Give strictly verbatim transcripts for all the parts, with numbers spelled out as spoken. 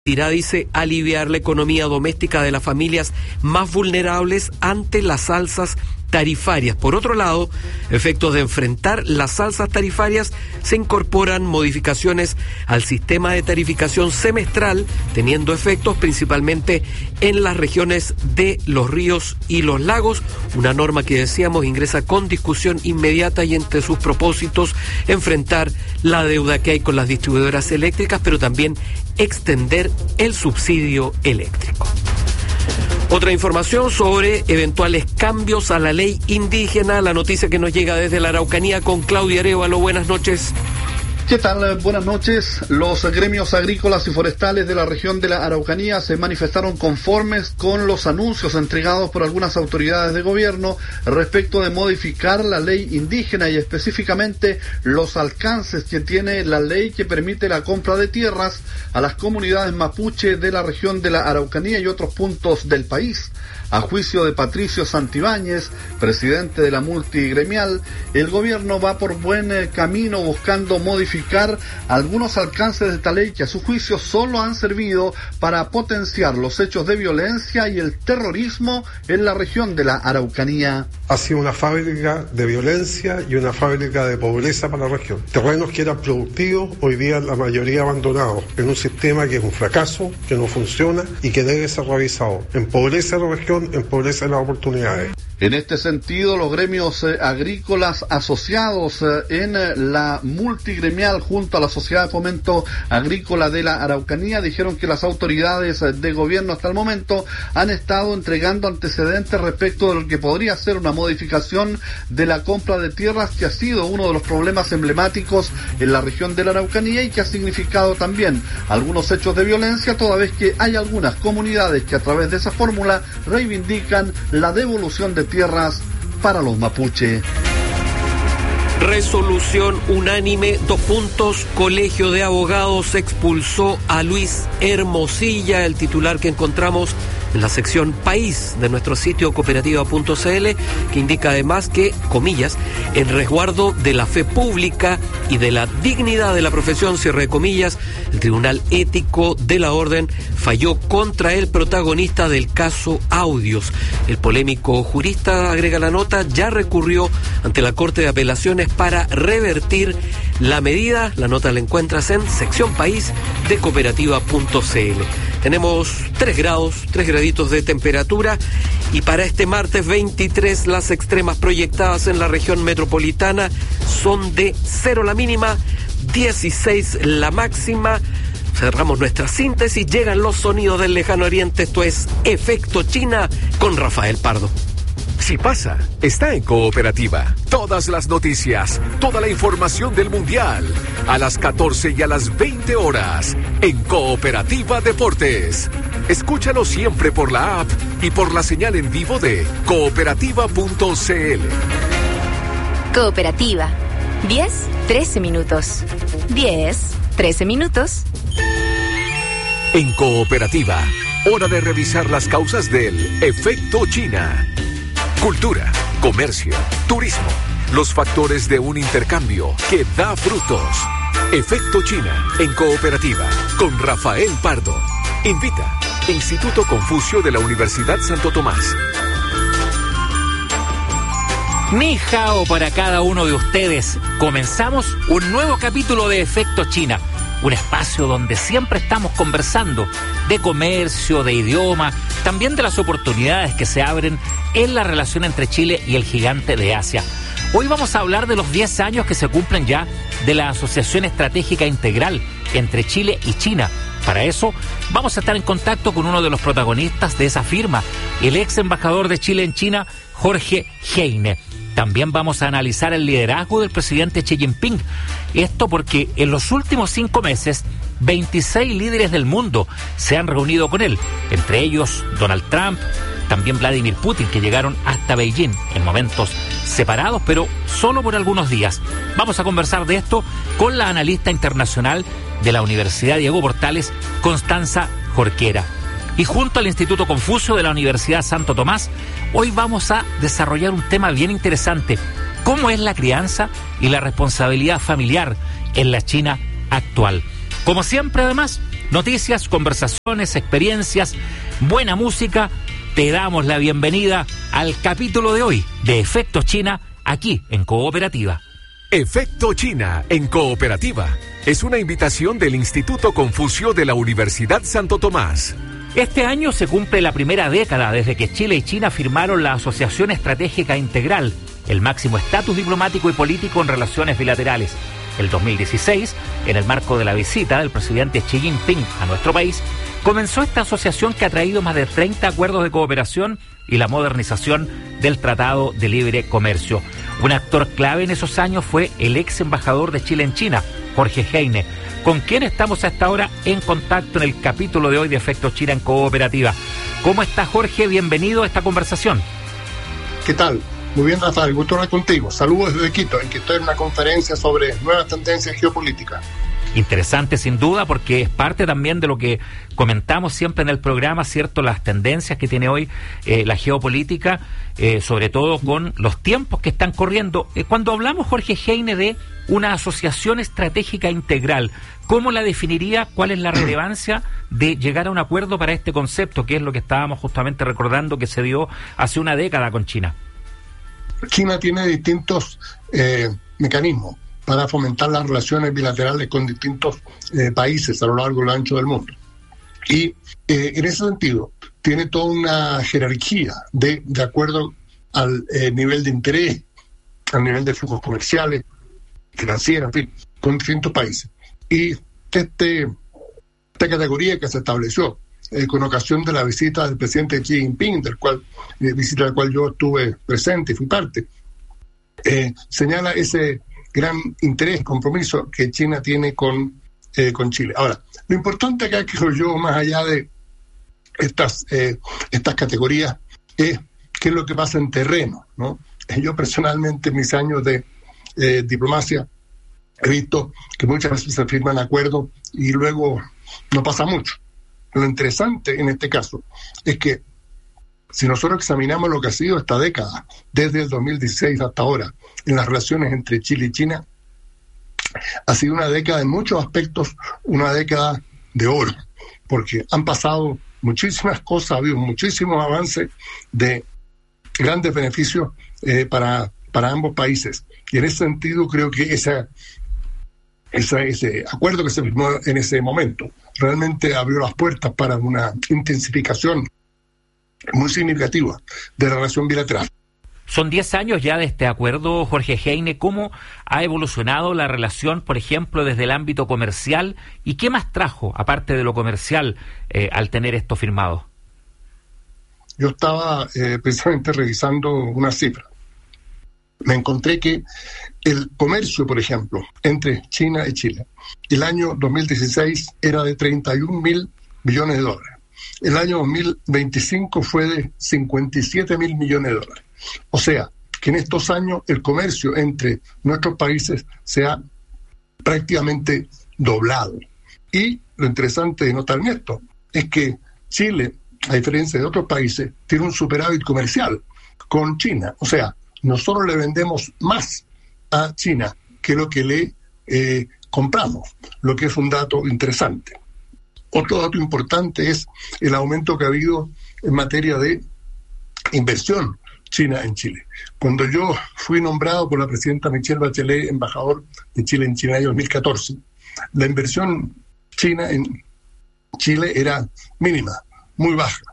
Irá, dice, aliviar la economía doméstica de las familias más vulnerables ante las alzas tarifarias. Por otro lado, efectos de enfrentar las alzas tarifarias, se incorporan modificaciones al sistema de tarificación semestral, teniendo efectos principalmente en las regiones de los ríos y los lagos. Una norma que, decíamos, ingresa con discusión inmediata y entre sus propósitos enfrentar la deuda que hay con las distribuidoras eléctricas, pero también extender el subsidio eléctrico. Otra información sobre eventuales cambios a la ley indígena, la noticia que nos llega desde la Araucanía con Claudia Arévalo. Buenas noches. ¿Qué tal? Buenas noches. Los gremios agrícolas y forestales de la región de la Araucanía se manifestaron conformes con los anuncios entregados por algunas autoridades de gobierno respecto de modificar la ley indígena y específicamente los alcances que tiene la ley que permite la compra de tierras a las comunidades mapuche de la región de la Araucanía y otros puntos del país. A juicio de Patricio Santibáñez, presidente de la multigremial, el gobierno va por buen camino buscando modificar algunos alcances de esta ley que a su juicio solo han servido para potenciar los hechos de violencia y el terrorismo en la región de la Araucanía. Ha sido una fábrica de violencia y una fábrica de pobreza para la región. Terrenos que eran productivos, hoy día la mayoría abandonados en un sistema que es un fracaso, que no funciona y que debe ser revisado. Empobrece a la región, empobrece las oportunidades. En este sentido, los gremios eh, agrícolas asociados eh, en eh, la multigremial junto a la Sociedad de Fomento Agrícola de la Araucanía dijeron que las autoridades eh, de gobierno hasta el momento han estado entregando antecedentes respecto de lo que podría ser una modificación de la compra de tierras, que ha sido uno de los problemas emblemáticos en la región de la Araucanía y que ha significado también algunos hechos de violencia, toda vez que hay algunas comunidades que a través de esa fórmula reivindican la devolución de tierras para los mapuche. Resolución unánime, dos puntos. Colegio de Abogados expulsó a Luis Hermosilla, el titular que encontramos en la sección País de nuestro sitio cooperativa punto c l, que indica además que, comillas, en resguardo de la fe pública y de la dignidad de la profesión, cierre de comillas, el Tribunal Ético de la Orden falló contra el protagonista del caso Audios. El polémico jurista, agrega la nota, ya recurrió ante la Corte de Apelaciones para revertir la medida. La nota la encuentras en sección País de cooperativa punto c l. Tenemos tres grados, tres graditos de temperatura, y para este martes veintitrés las extremas proyectadas en la región metropolitana son de cero la mínima, dieciséis la máxima. Cerramos nuestra síntesis, llegan los sonidos del lejano oriente, esto es Efecto China con Rafael Pardo. Si pasa, está en Cooperativa. Todas las noticias, toda la información del Mundial, a las catorce y a las veinte horas, en Cooperativa Deportes. Escúchalo siempre por la app y por la señal en vivo de cooperativa punto c l. Cooperativa. diez, trece minutos. diez, trece minutos. En Cooperativa, hora de revisar las causas del Efecto China. Cultura, comercio, turismo, los factores de un intercambio que da frutos. Efecto China en Cooperativa con Rafael Pardo. Invita Instituto Confucio de la Universidad Santo Tomás. Ni hao para cada uno de ustedes. Comenzamos un nuevo capítulo de Efecto China, un espacio donde siempre estamos conversando de comercio, de idioma, también de las oportunidades que se abren en la relación entre Chile y el gigante de Asia. Hoy vamos a hablar de los diez años que se cumplen ya de la Asociación Estratégica Integral entre Chile y China. Para eso, vamos a estar en contacto con uno de los protagonistas de esa firma, el ex embajador de Chile en China, Jorge Heine. También vamos a analizar el liderazgo del presidente Xi Jinping. Esto porque en los últimos cinco meses, veintiséis líderes del mundo se han reunido con él, entre ellos Donald Trump, también Vladimir Putin, que llegaron hasta Beijing en momentos separados, pero solo por algunos días. Vamos a conversar de esto con la analista internacional de la Universidad Diego Portales, Constanza Jorquera. Y junto al Instituto Confucio de la Universidad Santo Tomás, hoy vamos a desarrollar un tema bien interesante: cómo es la crianza y la responsabilidad familiar en la China actual. Como siempre, además, Noticias, conversaciones, experiencias, buena música. Te damos la bienvenida al capítulo de hoy de Efecto China, aquí en Cooperativa. Efecto China en Cooperativa es una invitación del Instituto Confucio de la Universidad Santo Tomás. Este año se cumple la primera década desde que Chile y China firmaron la Asociación Estratégica Integral, el máximo estatus diplomático y político en relaciones bilaterales. El dos mil dieciséis, en el marco de la visita del presidente Xi Jinping a nuestro país, comenzó esta asociación que ha traído más de treinta acuerdos de cooperación y la modernización del Tratado de Libre Comercio. Un actor clave en esos años fue el ex embajador de Chile en China, Jorge Heine, con quien estamos a esta hora en contacto en el capítulo de hoy de Efecto China en Cooperativa. ¿Cómo está, Jorge? Bienvenido a esta conversación. ¿Qué tal? Muy bien, Rafael, gusto hablar contigo. Saludos desde Quito, en que estoy en una conferencia sobre nuevas tendencias geopolíticas. Interesante, sin duda, porque es parte también de lo que comentamos siempre en el programa, ¿cierto? Las tendencias que tiene hoy eh, la geopolítica, eh, sobre todo con los tiempos que están corriendo. Eh, cuando hablamos, Jorge Heine, de una asociación estratégica integral, ¿cómo la definiría? ¿Cuál es la relevancia de llegar a un acuerdo para este concepto, que es lo que estábamos justamente recordando que se dio hace una década con China? China tiene distintos eh, mecanismos para fomentar las relaciones bilaterales con distintos eh, países a lo largo y lo ancho del mundo. Y eh, en ese sentido, tiene toda una jerarquía de, de acuerdo al eh, nivel de interés, al nivel de flujos comerciales, financieros, en fin, con distintos países. Y este, esta categoría que se estableció eh, con ocasión de la visita del presidente Xi Jinping, del cual, eh, visita a la cual yo estuve presente y fui parte, eh, señala ese gran interés y compromiso que China tiene con, eh, con Chile. Ahora, lo importante acá, que yo, más allá de estas, eh, estas categorías, es qué es lo que pasa en terreno, ¿no? Yo personalmente, en mis años de eh, diplomacia, he visto que muchas veces se firman acuerdos y luego no pasa mucho. Lo interesante en este caso es que si nosotros examinamos lo que ha sido esta década, desde el dos mil dieciséis hasta ahora, en las relaciones entre Chile y China, ha sido una década en muchos aspectos, una década de oro, porque han pasado muchísimas cosas, ha habido muchísimos avances de grandes beneficios eh, para, para ambos países. Y en ese sentido creo que esa, esa, ese acuerdo que se firmó en ese momento realmente abrió las puertas para una intensificación muy significativa de la relación bilateral. Son diez años ya de este acuerdo, Jorge Heine. ¿Cómo ha evolucionado la relación, por ejemplo, desde el ámbito comercial? ¿Y qué más trajo, aparte de lo comercial, eh, al tener esto firmado? Yo estaba eh, precisamente revisando una cifra. Me encontré que el comercio, por ejemplo, entre China y Chile, el año dos mil dieciséis era de treinta y un mil millones de dólares. El año dos mil veinticinco fue de cincuenta y siete mil millones de dólares. O sea, que en estos años el comercio entre nuestros países se ha prácticamente doblado. Y lo interesante de notar en esto es que Chile, a diferencia de otros países, tiene un superávit comercial con China. O sea, nosotros le vendemos más a China que lo que le eh, compramos, lo que es un dato interesante. Otro dato importante es el aumento que ha habido en materia de inversión china en Chile. Cuando yo fui nombrado por la presidenta Michelle Bachelet embajador de Chile en China en el dos mil catorce, la inversión china en Chile era mínima, muy baja.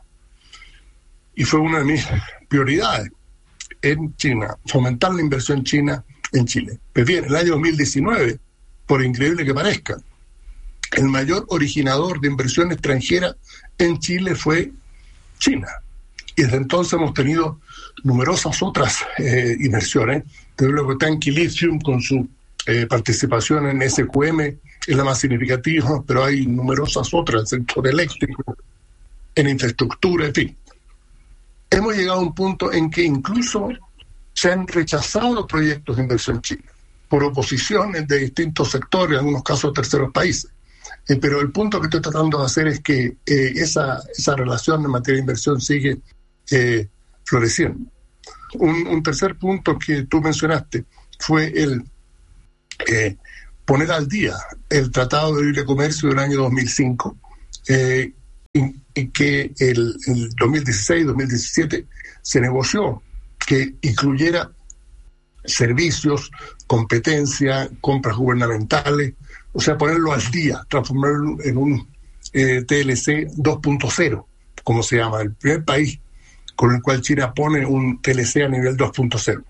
Y fue una de mis prioridades en China, fomentar la inversión china en Chile. Pues bien, el año dos mil diecinueve, por increíble que parezca, el mayor originador de inversión extranjera en Chile fue China. Y desde entonces hemos tenido numerosas otras eh, inversiones. Desde luego Tianqi Lithium con su eh, participación en S Q M es la más significativa, pero hay numerosas otras en el sector eléctrico, en infraestructura, en fin. Hemos llegado a un punto en que incluso se han rechazado proyectos de inversión china por oposiciones de distintos sectores, en algunos casos terceros países. Eh, pero el punto que estoy tratando de hacer es que eh, esa, esa relación en materia de inversión sigue eh, floreciendo. Un, un tercer punto que tú mencionaste fue el eh, poner al día el Tratado de Libre Comercio del año dos mil cinco, eh, en, en que el, el dos mil dieciséis dos mil diecisiete se negoció que incluyera servicios, competencia, compras gubernamentales, o sea, ponerlo al día, transformarlo en un eh, T L C dos punto cero, como se llama, el primer país con el cual China pone un T L C a nivel dos punto cero.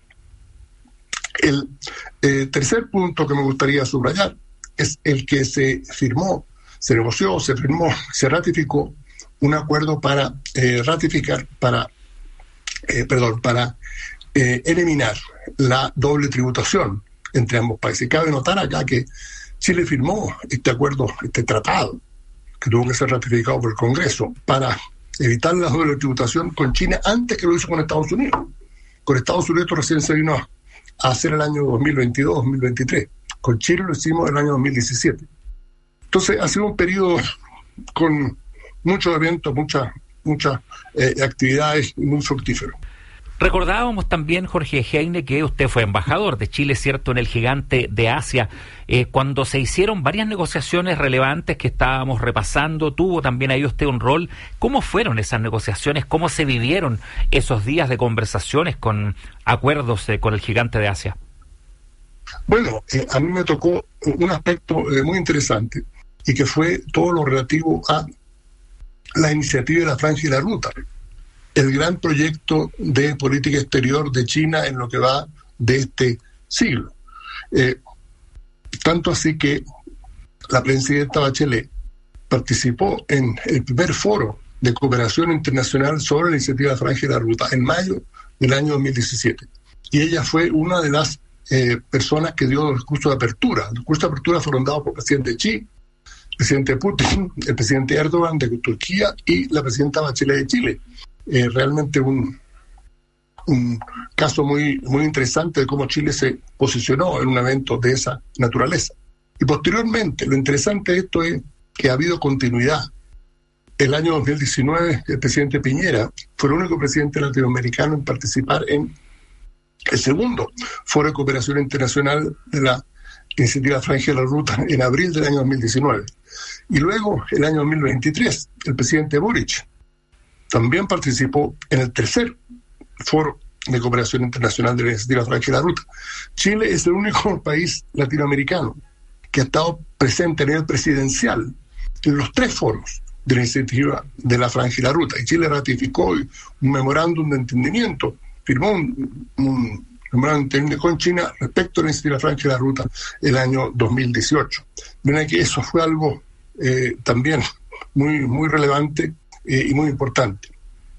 El eh, tercer punto que me gustaría subrayar es el que se firmó, se negoció, se firmó, se ratificó un acuerdo para eh, ratificar, para, eh, perdón, para eh, eliminar la doble tributación entre ambos países. Cabe notar acá que Chile firmó este acuerdo, este tratado, que tuvo que ser ratificado por el Congreso, para evitar la doble tributación con China antes que lo hizo con Estados Unidos. Con Estados Unidos recién se vino a hacer el año dos mil veintidós dos mil veintitrés. Con Chile lo hicimos el año dos mil diecisiete. Entonces ha sido un periodo con muchos eventos, muchas muchas eh, actividades y muy fructífero. Recordábamos también, Jorge Heine, que usted fue embajador de Chile, ¿cierto?, en el gigante de Asia, eh, cuando se hicieron varias negociaciones relevantes que estábamos repasando. Tuvo también ahí usted un rol. ¿Cómo fueron esas negociaciones? ¿Cómo se vivieron esos días de conversaciones con acuerdos eh, con el gigante de Asia? Bueno, eh, a mí me tocó un aspecto eh, muy interesante, y que fue todo lo relativo a la iniciativa de la Franja y la Ruta, el gran proyecto de política exterior de China en lo que va de este siglo. Eh, tanto así que la presidenta Bachelet participó en el primer foro de cooperación internacional sobre la iniciativa de la Franja y la Ruta en mayo del año dos mil diecisiete. Y ella fue una de las eh, personas que dio los discursos de apertura. Los discursos de apertura fueron dados por el presidente Xi, el presidente Putin, el presidente Erdogan de Turquía y la presidenta Bachelet de Chile. Eh, realmente un, un caso muy, muy interesante de cómo Chile se posicionó en un evento de esa naturaleza. Y posteriormente, lo interesante de esto es que ha habido continuidad. El año dos mil diecinueve, el presidente Piñera fue el único presidente latinoamericano en participar en el segundo Foro de Cooperación Internacional de la Iniciativa Franja y la Ruta en abril del año dos mil diecinueve. Y luego, el año dos mil veintitrés, el presidente Boric también participó en el tercer Foro de Cooperación Internacional de la Iniciativa Franja y la Ruta. Chile es el único país latinoamericano que ha estado presente a nivel presidencial en los tres foros de la Iniciativa de la Franja y la Ruta. Y Chile ratificó un memorándum de entendimiento, firmó un, un memorándum de entendimiento con China respecto a la Iniciativa Franja y la Ruta el año dos mil dieciocho. Miren que eso fue algo eh, también muy, muy relevante eh, y muy importante.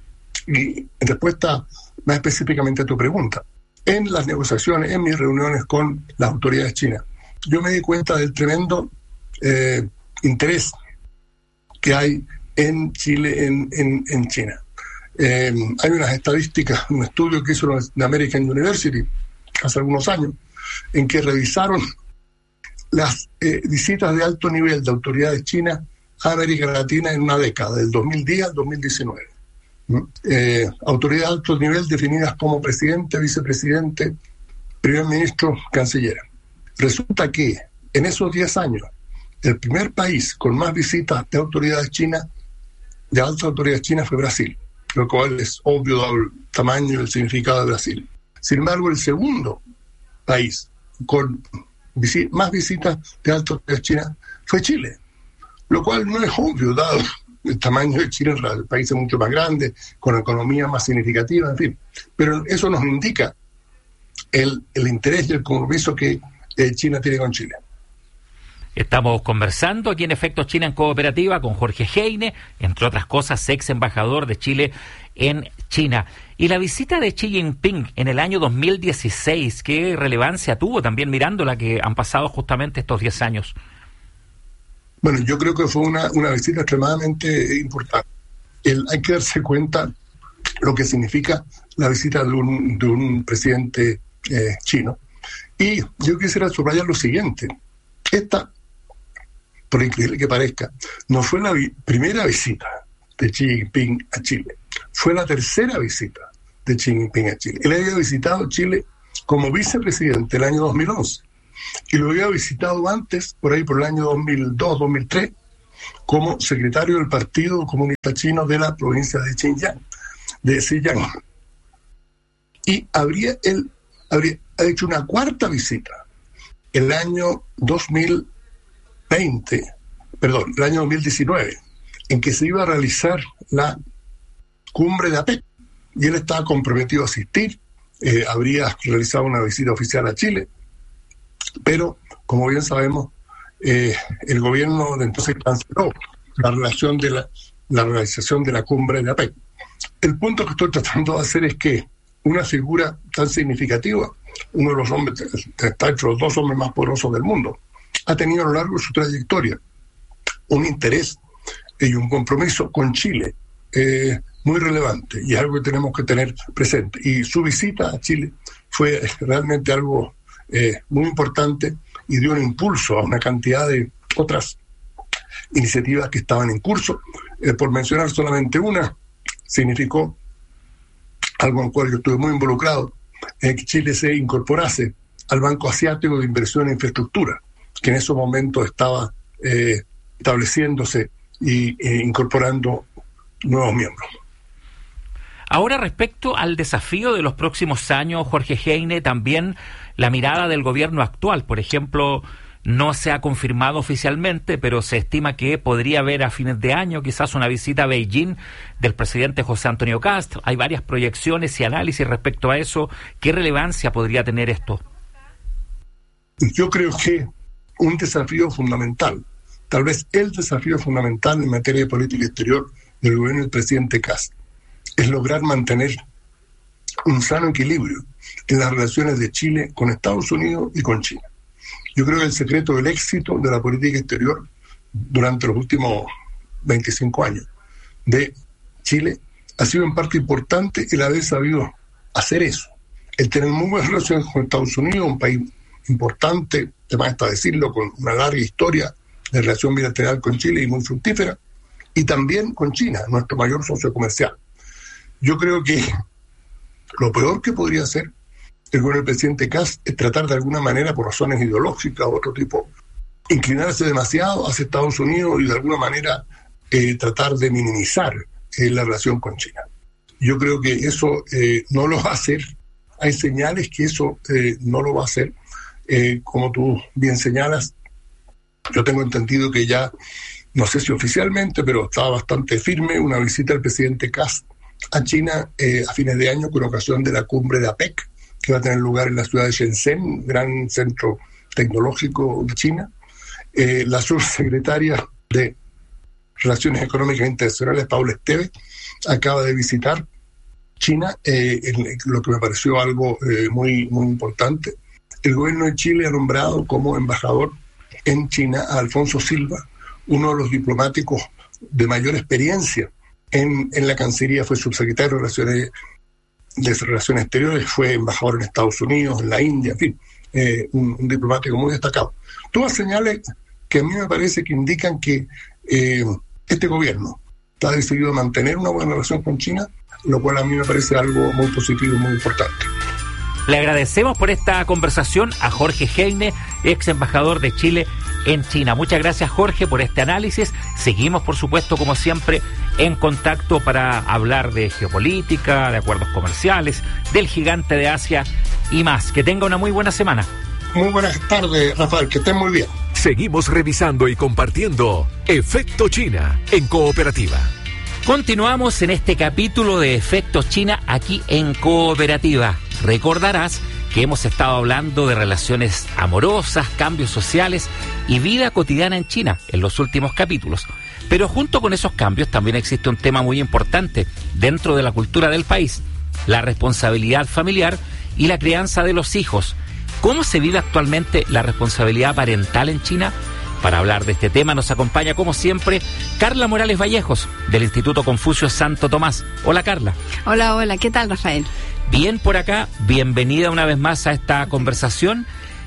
Y en respuesta más específicamente a tu pregunta, en las negociaciones, en mis reuniones con las autoridades chinas, yo me di cuenta del tremendo eh, interés que hay en Chile, en, en, en China. Eh, hay unas estadísticas, un estudio que hizo la American University hace algunos años, en que revisaron las eh, visitas de alto nivel de autoridades chinas a América Latina en una década, del dos mil diez al dos mil diecinueve. Eh, autoridades de alto nivel definidas como presidente, vicepresidente, primer ministro, canciller. Resulta que en esos diez años, el primer país con más visitas de autoridades chinas, de altas autoridades chinas, fue Brasil, lo cual es obvio dado el tamaño y el significado de Brasil. Sin embargo, el segundo país con visi- más visitas de altas autoridades chinas fue Chile, lo cual no es obvio dado el tamaño de Chile. El país es mucho más grande, con economía más significativa, en fin. Pero eso nos indica el, el interés y el compromiso que eh, China tiene con Chile. Estamos conversando aquí en Efecto China en Cooperativa con Jorge Heine, entre otras cosas, ex embajador de Chile en China. Y la visita de Xi Jinping en el año dos mil dieciséis, ¿qué relevancia tuvo también mirando la que han pasado justamente estos diez años? Bueno, yo creo que fue una, una visita extremadamente importante. El, hay que darse cuenta lo que significa la visita de un, de un presidente eh, chino. Y yo quisiera subrayar lo siguiente. Esta, por increíble que parezca, no fue la vi- primera visita de Xi Jinping a Chile. Fue la tercera visita de Xi Jinping a Chile. Él había visitado Chile como vicepresidente el año dos mil once. Y lo había visitado antes, por ahí por el año dos mil dos dos mil tres, como secretario del Partido Comunista Chino de la provincia de Xinjiang, de Xinjiang. Y habría él habría hecho una cuarta visita el año dos mil veinte, perdón, el año dos mil diecinueve, en que se iba a realizar la cumbre de APEC, y él estaba comprometido a asistir, eh, habría realizado una visita oficial a Chile, pero, como bien sabemos, eh, el gobierno de entonces canceló la relación de la, la realización de la cumbre de APEC. El punto que estoy tratando de hacer es que una figura tan significativa, uno de los hombres, está entre los dos hombres más poderosos del mundo, ha tenido a lo largo de su trayectoria un interés y un compromiso con Chile eh, muy relevante, y algo que tenemos que tener presente. Y su visita a Chile fue realmente algo eh, muy importante y dio un impulso a una cantidad de otras iniciativas que estaban en curso. Eh, por mencionar solamente una, significó algo en el cual yo estuve muy involucrado, eh, que Chile se incorporase al Banco Asiático de Inversión en Infraestructura, que en esos momentos estaba eh, estableciéndose y eh, incorporando nuevos miembros. Ahora, respecto al desafío de los próximos años, Jorge Heine, también la mirada del gobierno actual. Por ejemplo, no se ha confirmado oficialmente, pero se estima que podría haber a fines de año quizás una visita a Beijing del presidente José Antonio Kast. Hay varias proyecciones y análisis respecto a eso. ¿Qué relevancia podría tener esto? Yo creo que un desafío fundamental, tal vez el desafío fundamental en materia de política exterior del gobierno del presidente Kast, es lograr mantener un sano equilibrio en las relaciones de Chile con Estados Unidos y con China. Yo creo que el secreto del éxito de la política exterior durante los últimos veinticinco años de Chile ha sido en parte importante el haber sabido hacer eso, el tener muy buenas relaciones con Estados Unidos, un país importante, además está decirlo, con una larga historia de relación bilateral con Chile y muy fructífera, y también con China, nuestro mayor socio comercial. Yo creo que lo peor que podría hacer el gobierno del presidente Kast es tratar de alguna manera, por razones ideológicas o otro tipo, inclinarse demasiado hacia Estados Unidos y de alguna manera eh, tratar de minimizar eh, la relación con China. Yo creo que eso eh, no lo va a hacer. Hay señales que eso eh, no lo va a hacer. Eh, como tú bien señalas, yo tengo entendido que ya, no sé si oficialmente, pero estaba bastante firme una visita del presidente Kast a China eh, a fines de año con ocasión de la cumbre de APEC, que va a tener lugar en la ciudad de Shenzhen, gran centro tecnológico de China. Eh, la subsecretaria de Relaciones Económicas Internacionales, Paula Esteves, acaba de visitar China, eh, en lo que me pareció algo eh, muy, muy importante. El gobierno de Chile ha nombrado como embajador en China a Alfonso Silva, uno de los diplomáticos de mayor experiencia en, en la Cancillería. Fue subsecretario de Relaciones, de Relaciones Exteriores, fue embajador en Estados Unidos, en la India, en fin, eh, un, un diplomático muy destacado. Todas señales que a mí me parece que indican que eh, este gobierno está decidido a mantener una buena relación con China, lo cual a mí me parece algo muy positivo y muy importante. Le agradecemos por esta conversación a Jorge Heine, ex embajador de Chile en China. Muchas gracias, Jorge, por este análisis. Seguimos, por supuesto, como siempre, en contacto para hablar de geopolítica, de acuerdos comerciales, del gigante de Asia y más. Que tenga una muy buena semana. Muy buenas tardes, Rafael, que estén muy bien. Seguimos revisando y compartiendo Efecto China en Cooperativa. Continuamos en este capítulo de Efecto China aquí en Cooperativa. Recordarás que hemos estado hablando de relaciones amorosas, cambios sociales y vida cotidiana en China en los últimos capítulos. Pero junto con esos cambios también existe un tema muy importante dentro de la cultura del país: la responsabilidad familiar y la crianza de los hijos. ¿Cómo se vive actualmente la responsabilidad parental en China? Para hablar de este tema nos acompaña, como siempre, Carla Morales Vallejos, del Instituto Confucio Santo Tomás. Hola, Carla. Hola, hola. ¿Qué tal, Rafael? Bien por acá, bienvenida una vez más a esta conversación.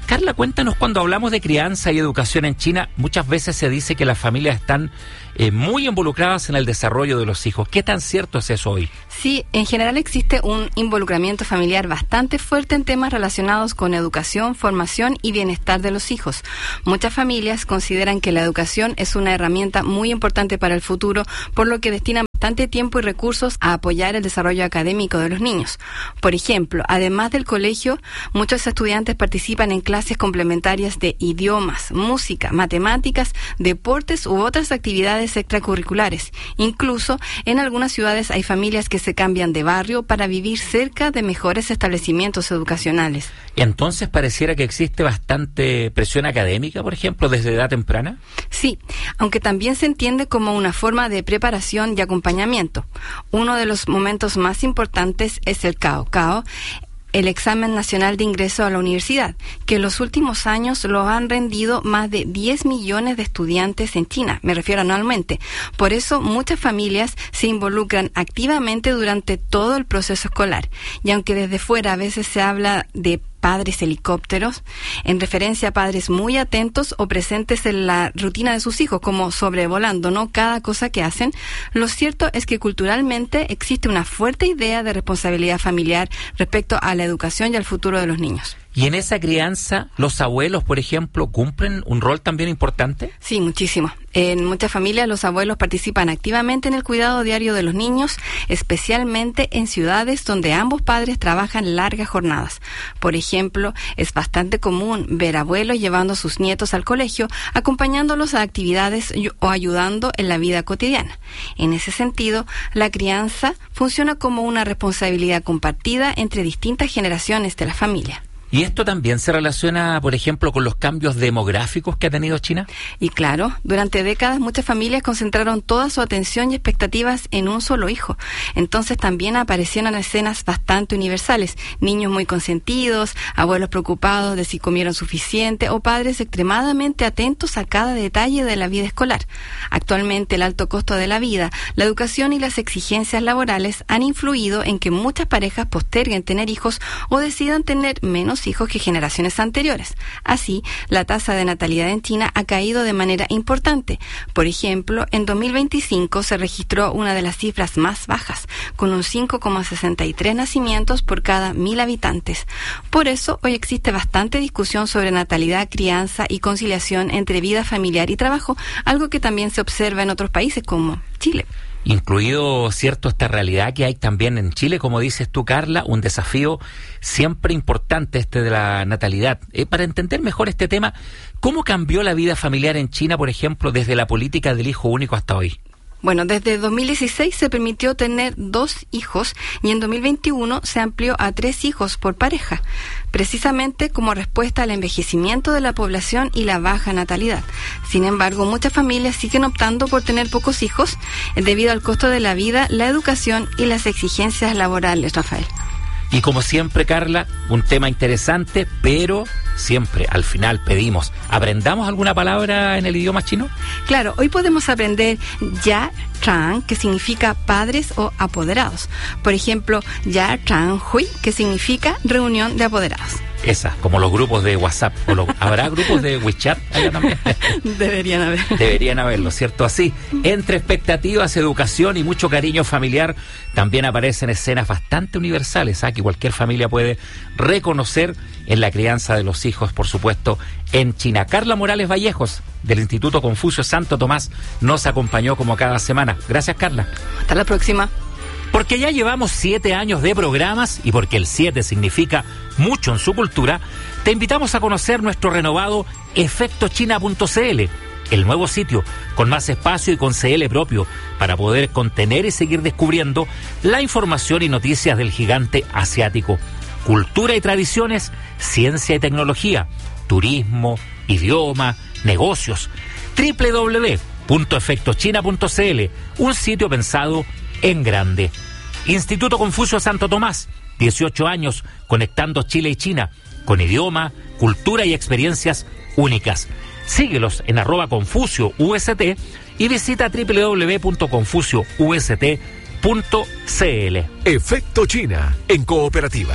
Carla, cuéntanos, cuando hablamos de crianza y educación en China, muchas veces se dice que las familias están eh, muy involucradas en el desarrollo de los hijos. ¿Qué tan cierto es eso hoy? Sí, en general existe un involucramiento familiar bastante fuerte en temas relacionados con educación, formación y bienestar de los hijos. Muchas familias consideran que la educación es una herramienta muy importante para el futuro, por lo que destinan bastante tiempo y recursos a apoyar el desarrollo académico de los niños. Por ejemplo, además del colegio, muchos estudiantes participan en clases complementarias de idiomas, música, matemáticas, deportes u otras actividades extracurriculares. Incluso en algunas ciudades hay familias que se cambian de barrio para vivir cerca de mejores establecimientos educacionales. Entonces, pareciera que existe bastante presión académica, por ejemplo, desde edad temprana. Sí, aunque también se entiende como una forma de preparación y acompañamiento. Uno de los momentos más importantes es el Cao Cao, el examen nacional de ingreso a la universidad, que en los últimos años lo han rendido más de diez millones de estudiantes en China, me refiero anualmente. Por eso muchas familias se involucran activamente durante todo el proceso escolar. Y aunque desde fuera a veces se habla de padres helicópteros, en referencia a padres muy atentos o presentes en la rutina de sus hijos, como sobrevolando, ¿no?, cada cosa que hacen, lo cierto es que culturalmente existe una fuerte idea de responsabilidad familiar respecto a la educación y al futuro de los niños. ¿Y en esa crianza, los abuelos, por ejemplo, cumplen un rol también importante? Sí, muchísimo. En muchas familias los abuelos participan activamente en el cuidado diario de los niños, especialmente en ciudades donde ambos padres trabajan largas jornadas. Por ejemplo, es bastante común ver abuelos llevando a sus nietos al colegio, acompañándolos a actividades o ayudando en la vida cotidiana. En ese sentido, la crianza funciona como una responsabilidad compartida entre distintas generaciones de la familia. ¿Y esto también se relaciona, por ejemplo, con los cambios demográficos que ha tenido China? Y claro, durante décadas muchas familias concentraron toda su atención y expectativas en un solo hijo. Entonces también aparecieron escenas bastante universales. Niños muy consentidos, abuelos preocupados de si comieron suficiente o padres extremadamente atentos a cada detalle de la vida escolar. Actualmente el alto costo de la vida, la educación y las exigencias laborales han influido en que muchas parejas posterguen tener hijos o decidan tener menos hijos que generaciones anteriores. Así, la tasa de natalidad en China ha caído de manera importante. Por ejemplo, en dos mil veinticinco se registró una de las cifras más bajas, con un cinco coma sesenta y tres nacimientos por cada mil habitantes. Por eso, hoy existe bastante discusión sobre natalidad, crianza y conciliación entre vida familiar y trabajo, algo que también se observa en otros países como Chile. Incluido, cierto, esta realidad que hay también en Chile, como dices tú, Carla, un desafío siempre importante este de la natalidad. Eh, para entender mejor este tema, ¿cómo cambió la vida familiar en China, por ejemplo, desde la política del hijo único hasta hoy? Bueno, desde dos mil dieciséis se permitió tener dos hijos y en dos mil veintiuno se amplió a tres hijos por pareja, precisamente como respuesta al envejecimiento de la población y la baja natalidad. Sin embargo, muchas familias siguen optando por tener pocos hijos debido al costo de la vida, la educación y las exigencias laborales, Rafael. Y como siempre, Carla, un tema interesante, pero siempre al final pedimos, ¿aprendamos alguna palabra en el idioma chino? Claro, hoy podemos aprender Ya Chang, que significa padres o apoderados. Por ejemplo, Ya Chang Hui, que significa reunión de apoderados. Esa, como los grupos de WhatsApp. O lo, ¿habrá grupos de WeChat allá también? Deberían haber. Deberían haberlo, ¿cierto? Así, entre expectativas, educación y mucho cariño familiar, también aparecen escenas bastante universales, ¿eh? que cualquier familia puede reconocer en la crianza de los hijos, por supuesto, en China. Carla Morales Vallejos, del Instituto Confucio Santo Tomás, nos acompañó como cada semana. Gracias, Carla. Hasta la próxima. Porque ya llevamos siete años de programas y porque el siete significa mucho en su cultura, te invitamos a conocer nuestro renovado efecto china punto c l, el nuevo sitio con más espacio y con C L propio para poder contener y seguir descubriendo la información y noticias del gigante asiático. Cultura y tradiciones, ciencia y tecnología, turismo, idioma, negocios. doble u doble u doble u punto efecto china punto c l, un sitio pensado en grande. Instituto Confucio Santo Tomás, dieciocho años conectando Chile y China, con idioma, cultura y experiencias únicas. Síguelos en arroba Confucio U S T y visita doble u doble u doble u punto confucio u s t punto c l. Efecto China, en Cooperativa.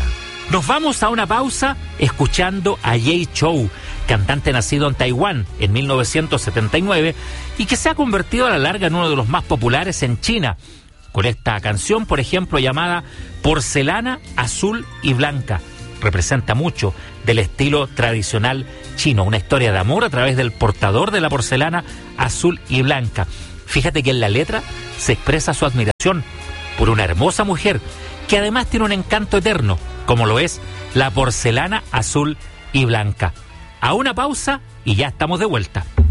Nos vamos a una pausa escuchando a Jay Chou, cantante nacido en Taiwán en mil novecientos setenta y nueve y que se ha convertido a la larga en uno de los más populares en China, con esta canción, por ejemplo, llamada Porcelana Azul y Blanca. Representa mucho del estilo tradicional chino, una historia de amor a través del portador de la porcelana azul y blanca. Fíjate que en la letra se expresa su admiración por una hermosa mujer que además tiene un encanto eterno, como lo es la porcelana azul y blanca. A una pausa y ya estamos de vuelta.